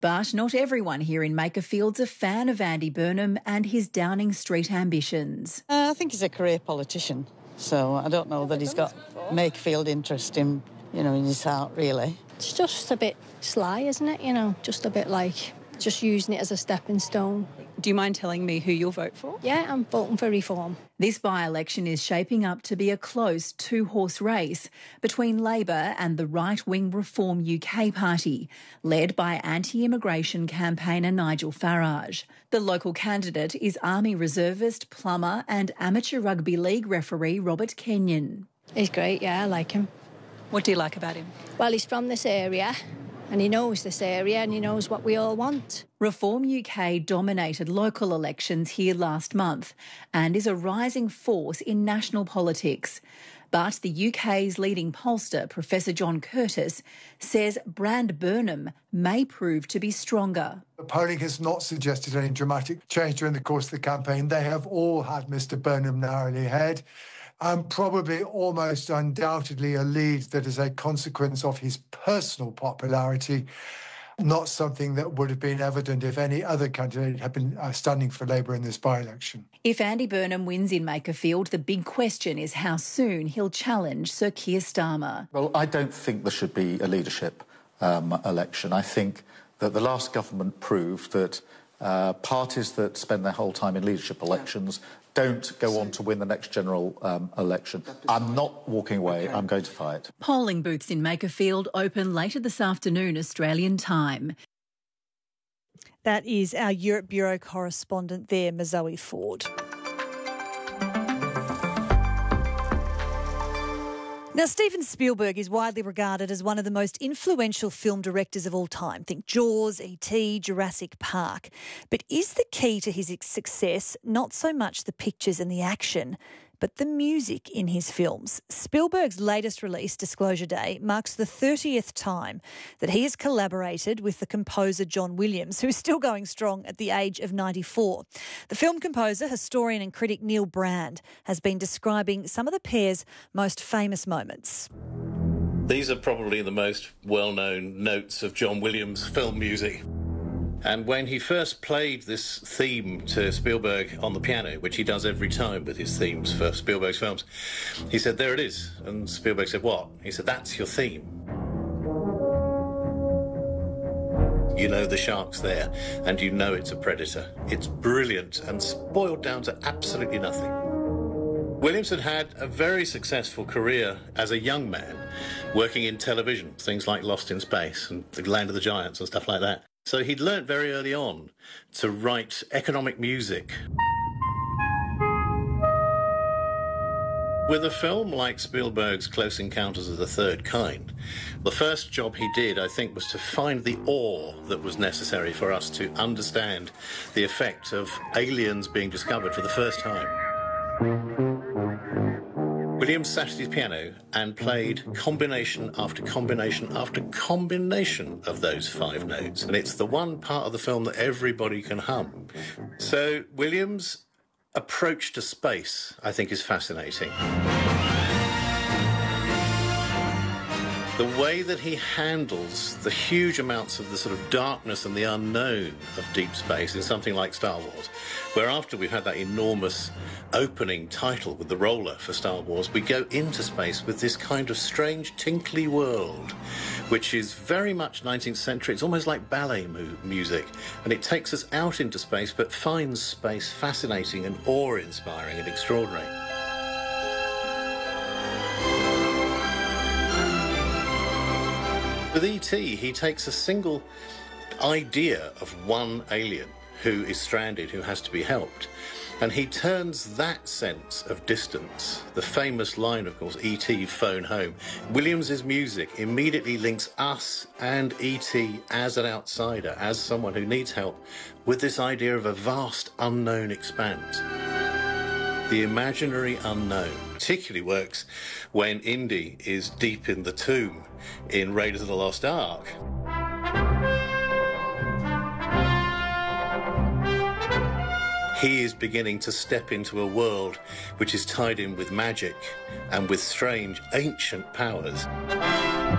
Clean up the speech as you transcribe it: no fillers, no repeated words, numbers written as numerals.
But not everyone here in Makerfield's a fan of Andy Burnham and his Downing Street ambitions. I think he's a career politician, so I don't know that he's got Makerfield interest in his heart, really. It's just a bit sly, isn't it? Just a bit like just using it as a stepping stone. Do you mind telling me who you'll vote for? Yeah, I'm voting for Reform. This by-election is shaping up to be a close two-horse race between Labor and the right-wing Reform UK party, led by anti-immigration campaigner Nigel Farage. The local candidate is Army reservist, plumber and amateur rugby league referee Robert Kenyon. He's great, yeah, I like him. What do you like about him? Well, he's from this area, and he knows this area, and he knows what we all want. Reform UK dominated local elections here last month and is a rising force in national politics. But the UK's leading pollster, Professor John Curtis, says Brand Burnham may prove to be stronger. The polling has not suggested any dramatic change during the course of the campaign. They have all had Mr Burnham narrowly ahead, and probably almost undoubtedly a lead that is a consequence of his personal popularity, not something that would have been evident if any other candidate had been standing for Labour in this by-election. If Andy Burnham wins in Makerfield, the big question is how soon he'll challenge Sir Keir Starmer. Well, I don't think there should be a leadership election. I think that the last government proved that parties that spend their whole time in leadership elections don't go on to win the next general election. I'm not walking away. I'm going to fight. Polling booths in Makerfield open later this afternoon, Australian time. That is our Europe Bureau correspondent there, Mazoe Ford. Now, Steven Spielberg is widely regarded as one of the most influential film directors of all time. Think Jaws, E.T., Jurassic Park. But is the key to his success not so much the pictures and the action, but the music in his films? Spielberg's latest release, Disclosure Day, marks the 30th time that he has collaborated with the composer John Williams, who is still going strong at the age of 94. The film composer, historian and critic Neil Brand has been describing some of the pair's most famous moments. These are probably the most well-known notes of John Williams' film music. And when he first played this theme to Spielberg on the piano, which he does every time with his themes for Spielberg's films, he said, "There it is." And Spielberg said, "What?" He said, "That's your theme. You know the shark's there, and you know it's a predator." It's brilliant and boiled down to absolutely nothing. Williams had had a very successful career as a young man, working in television, things like Lost in Space and The Land of the Giants and stuff like that. So he'd learnt very early on to write economic music. With a film like Spielberg's Close Encounters of the Third Kind, the first job he did, I think, was to find the awe that was necessary for us to understand the effect of aliens being discovered for the first time. Williams sat at his piano and played combination after combination after combination of those 5 notes. And it's the one part of the film that everybody can hum. So Williams' approach to space, I think, is fascinating. The way that he handles the huge amounts of the sort of darkness and the unknown of deep space in something like Star Wars, where after we've had that enormous opening title with the roller for Star Wars, we go into space with this kind of strange tinkly world, which is very much 19th century. It's almost like ballet music, and it takes us out into space but finds space fascinating and awe-inspiring and extraordinary. With E.T., he takes a single idea of one alien who is stranded, who has to be helped, and he turns that sense of distance, the famous line, of course, E.T. phone home. Williams's music immediately links us and E.T. as an outsider, as someone who needs help, with this idea of a vast unknown expanse. The imaginary unknown particularly works when Indy is deep in the tomb in Raiders of the Lost Ark. He is beginning to step into a world which is tied in with magic and with strange ancient powers.